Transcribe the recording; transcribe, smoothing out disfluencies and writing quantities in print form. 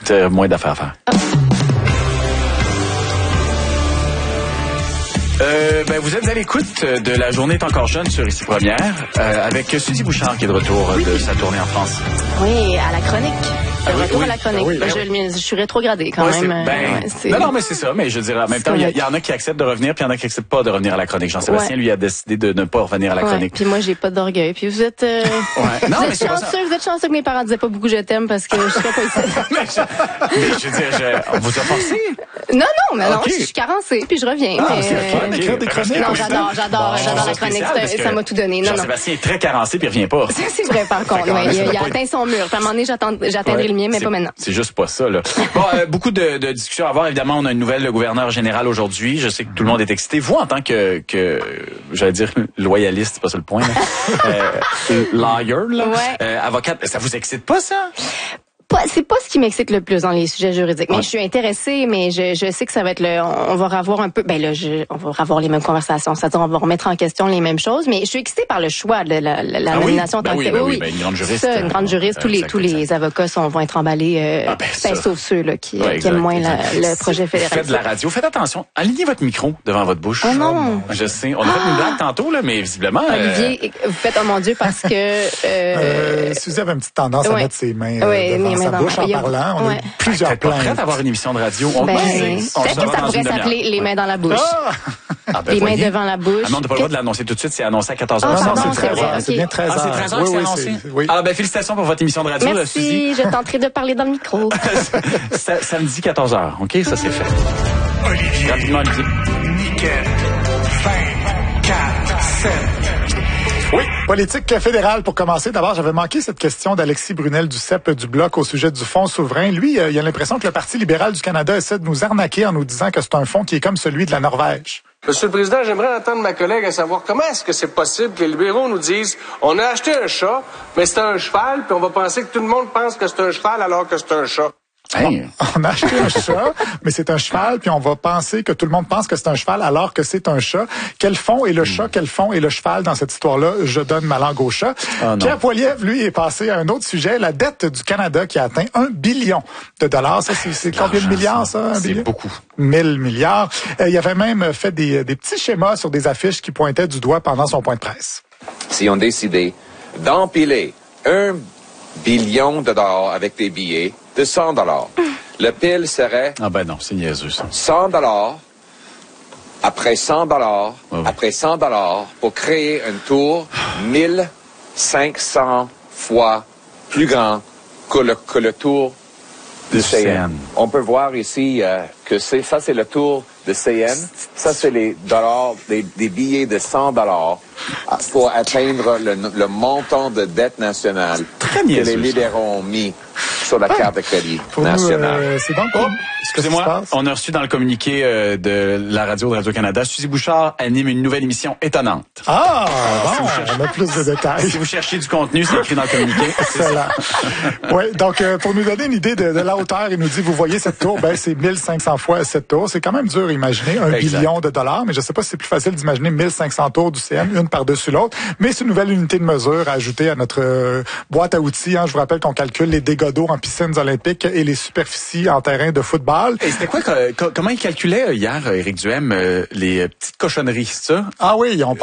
T'as moins d'affaires à faire. Vous êtes à l'écoute de La Journée est encore jeune sur Ici Première avec Suzy Bouchard qui est de retour de sa tournée en France. Oui, à la chronique. Retour à la chronique. Oui, je suis rétrogradée quand même. Non, mais c'est ça. Mais je dirais, en même temps, il y en a qui acceptent de revenir, puis il y en a qui acceptent pas de revenir à la chronique. Jean-Sébastien, lui, a décidé de ne pas revenir à la chronique. Puis moi, j'ai pas d'orgueil. Puis vous êtes, vous êtes chanceux que mes parents disaient pas beaucoup je t'aime parce que je serais pas ici. mais je veux dire, on vous a forcé? Non, je suis carencée, puis je reviens. Des chroniques. Non, j'adore la chronique. Ça m'a tout donné. Jean-Sébastien est très carencé, puis il revient pas. C'est vrai, par contre. Il a atteint son mur. Puis à un moment donné, j'atteindrai le mien, mais pas maintenant. C'est juste pas ça, là. Bon, beaucoup de discussions à avoir. Évidemment, on a une nouvelle gouverneur général aujourd'hui. Je sais que tout le monde est excité. Vous, en tant que j'allais dire loyaliste, c'est pas ça le point, là. Lawyer, là. Avocate, ça vous excite pas, ça? C'est pas ce qui m'excite le plus dans les sujets juridiques. Mais je suis intéressée, mais je sais que ça va être on va revoir un peu, on va revoir les mêmes conversations. C'est-à-dire, on va remettre en question les mêmes choses, mais je suis excitée par le choix de la nomination en tant que telle. Oui, une grande juriste. Une grande juriste. Tous les avocats vont être emballés, sauf ceux, là, qui aiment moins le projet fédéral. Faites de la radio. Faites attention. Alignez votre micro devant votre bouche. Oh non. Je sais. On a fait une blague tantôt, là, mais visiblement. Olivier, vous faites, oh mon Dieu, parce que, Suzy avait une petite tendance à mettre ses mains devant sa bouche en parlant. On a eu plusieurs plaintes. Prête à avoir une émission de radio. Peut-être que ça pourrait s'appeler Les mains dans la bouche. Les mains devant la bouche. On n'a pas le droit de l'annoncer tout de suite. C'est annoncé à 14h. C'est bien 13h. C'est 13h que c'est annoncé? Oui. Félicitations pour votre émission de radio, Suzy. Merci, je tenterai de parler dans le micro. Samedi 14h, OK? Ça, c'est fait. Olivier. Rapidement, Olivier. Nickel. 24, 7. Oui, politique fédérale pour commencer. D'abord, j'avais manqué cette question d'Alexis Brunel du CEP du Bloc au sujet du fonds souverain. Lui, il a l'impression que le Parti libéral du Canada essaie de nous arnaquer en nous disant que c'est un fonds qui est comme celui de la Norvège. Monsieur le Président, j'aimerais entendre ma collègue à savoir comment est-ce que c'est possible que les libéraux nous disent on a acheté un chat, mais c'est un cheval, puis on va penser que tout le monde pense que c'est un cheval alors que c'est un chat. Hey. On a acheté un chat, mais c'est un cheval, puis on va penser que tout le monde pense que c'est un cheval alors que c'est un chat. Quel fond est le chat, quel fond est le cheval dans cette histoire-là? Je donne ma langue au chat. Pierre Poilievre, lui, est passé à un autre sujet, la dette du Canada qui a atteint 1 billion de dollars. Ça, c'est combien de milliards, ça? 1 billion? C'est beaucoup. 1000 milliards. Il avait même fait des petits schémas sur des affiches qui pointaient du doigt pendant son point de presse. Si on décidait d'empiler 1 billion de dollars avec des billets de 100 dollars. Le pile serait... Ah ben non, c'est niaiseux, ça. 100 dollars, après 100 dollars, après 100 dollars, pour créer une tour 1500 fois plus grand que le tour de CN. On peut voir ici que ça, c'est le tour de CN. Ça, c'est les dollars, des billets de 100 dollars pour atteindre le montant de dette nationale que les libéraux ont mis sur la carte de crédit nationale. C'est bon. Excusez-moi, on a reçu dans le communiqué de la radio de Radio-Canada, Suzy Bouchard anime une nouvelle émission étonnante. Ah, bon, on a plus de détails. Si vous cherchez du contenu, c'est écrit dans le communiqué. Excellent. Oui, donc pour nous donner une idée de la hauteur, il nous dit, vous voyez cette tour, c'est 1500 fois cette tour. C'est quand même dur à imaginer, 1 billion de dollars, mais je ne sais pas si c'est plus facile d'imaginer 1500 tours du CN, une par-dessus l'autre. Mais c'est une nouvelle unité de mesure à ajouter à notre boîte à outils. Je vous rappelle qu'on calcule les dégâts d'eau en piscines olympiques et les superficies en terrain de football. Et c'était quoi, comment il calculait hier, Éric Duhem, les petites cochonneries, c'est ça? Ah oui, ils ont